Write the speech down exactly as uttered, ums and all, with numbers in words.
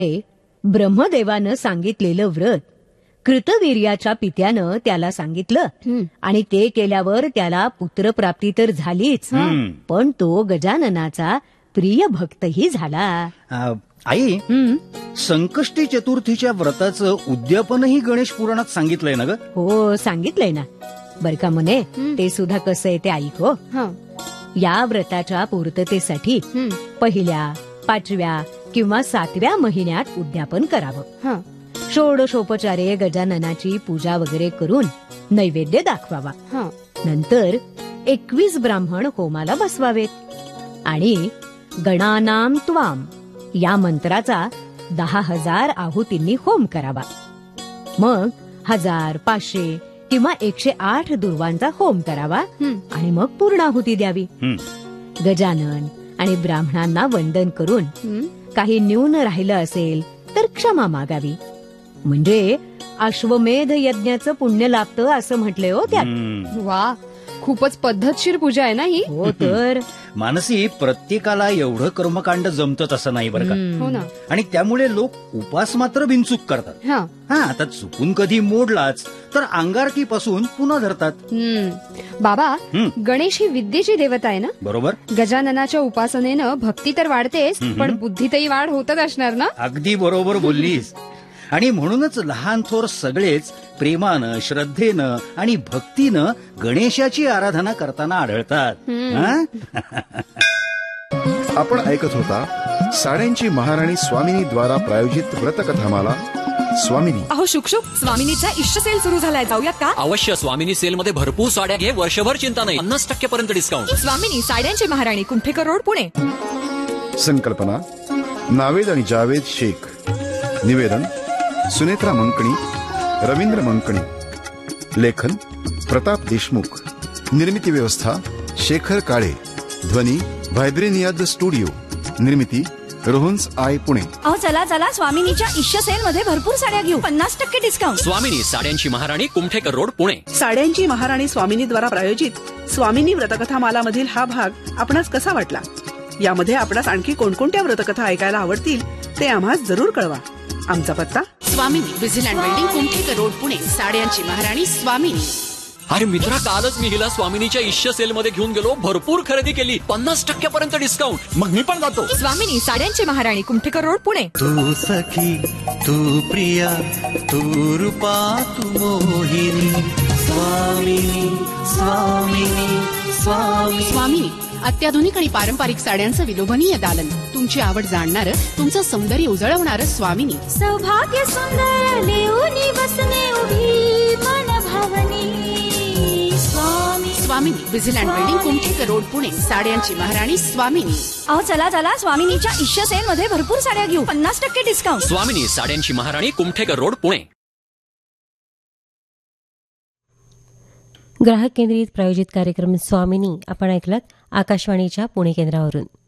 ब्रह्मदेवानं सांगितलेलं व्रत कृतवीर्याच्या पित्यानं त्याला सांगितलं आणि ते केल्यावर त्याला पुत्रप्राप्ती तर झालीच, पण तो गजाननाचा प्रिय भक्तही झाला. आ, आई, संकष्टी चतुर्थीच्या व्रताचं उद्यापनही गणेश पुराणात सांगितलंय ना ग? हो, सांगितलंय ना. बर का म्हणे, ते सुद्धा कसं आहे ते ऐक हो. या व्रताच्या पूर्ततेसाठी पहिल्या, पाचव्या किंवा सातव्या महिन्यात उद्यापन करावं. षोडशोपचारे गजाननाची पूजा वगैरे करून नैवेद्य दाखवावा. नंतर एकवीस ब्राह्मण होमाला बसवावेत आणि गणानाम त्वाम या मंत्राचा दहा हजार आहुतींनी होम करावा. मग हजार, पाचशे किंवा एकशे आठ दुर्वांचा होम करावा आणि मग पूर्णाहुती द्यावी. गजानन आणि ब्राह्मणांना वंदन करून काही न्यून राहिलं असेल तर क्षमा मागावी. म्हणजे अश्वमेध यज्ञाचं पुण्य लाभतं असं म्हटलंय हो त्यात. वा, खूपच पद्धतशीर पूजा आहे ना ही. हो तर मानसी, प्रत्येकाला एवढं कर्मकांड जमतं असं नाही बरं का. हो ना. आणि त्यामुळे लोक उपास मात्र बिनचूक करतात. हा, आता चुकून कधी मोडलाच तर अंगारकीपासून पुन्हा धरतात. बाबा, गणेश ही विद्येची देवता आहे ना. बरोबर. गजाननाच्या उपासनेनं भक्ती तर वाढतेच, पण बुद्धीतही वाढ होतच असणार ना. अगदी बरोबर बोललीस. आणि म्हणूनच लहान थोर सगळेच प्रेमानं, श्रद्धेनं आणि भक्तीनं गणेशाची आराधना करताना आढळतात. आपण ऐकत होता साड्यांची महाराणी स्वामिनी द्वारा प्रायोजित व्रतकथामाला स्वामिनी. अहो शुकशुक, स्वामिनीचा इष्ट सेल सुरू झालाय, जाऊयात का? अवश्य. स्वामिनी सेल मध्ये भरपूर साड्या घे, वर्षभर चिंता नाही, पन्नास टक्के पर्यंत डिस्काउंट. स्वामिनी साड्यांची महाराणी, कुमठेकर रोड, पुणे. संकल्पना नावेद आणि जावेद शेख. निवेदन सुनेत्रा मंकणी, रवींद्र मंकणी. लेखन प्रताप देशमुख. निर्मिती व्यवस्था शेखर काळे. ध्वनी व्हायब्रेनिया स्टुडिओ. निर्मिती रोहन्स आय, पुणे. अहो चला चला, स्वामिनीच्या इष्ट सेल मध्ये भरपूर साड्या घेऊ, पन्नास टक्के डिस्काउंट. स्वामिनी साड्यांची महाराणी, कुमठेकर रोड, पुणे. साड्यांची महाराणी स्वामिनी द्वारा प्रायोजित स्वामिनी व्रतकथामाला मधील हा भाग आपणास कसा वाटला? यामध्ये आपणास आणखी कोणकोणत्या व्रतकथा ऐकायला आवडतील ते आम्हास जरूर कळवा. आमचा पत्ता स्वामिनी विझिलँड बिल्डिंग, कुमठेकर रोड, पुणे. साड्यांची महाराणी स्वामिनी. अरे मित्रा, कालच मी हिला स्वामिनीच्या इष्ट सेल मध्ये घेऊन गेलो, भरपूर खरेदी केली, पन्नास टक्क्यापर्यंत डिस्काउंट. मग मी पण जातो. स्वामिनी साड्यांची महाराणी, कुमठेकर रोड, पुणे. तू सखी, तू प्रिया, तू रूपा, तू मोहिनी. स्वामिनी, स्वामिनी, स्वामी. स्वामिनी अत्याधुनिक आणि पारंपरिक साड्यांचं विलोभनीय दालन. तुमची आवड जाणणारं, तुमचं सौंदर्य उजळवणारं स्वामिनी. सौभाग्य सुंदर लेऊनी बसने उभी मन भावनी. स्वामी. स्वामिनी विझिलँड बिल्डिंग, कुमठेकर रोड, पुणे. साड्यांची महाराणी स्वामिनी. अहो चला चला, स्वामिनीच्या इष्ट सेल मध्ये भरपूर साड्या घेऊ, पन्नास टक्के डिस्काउंट. स्वामिनी साड्यांची महाराणी, कुमठेकर रोड, पुणे. ग्राहक केंद्रित प्रायोजित कार्यक्रम स्वामिनी आपण ऐकलात आकाशवाणीच्या पुणे केंद्रावरून.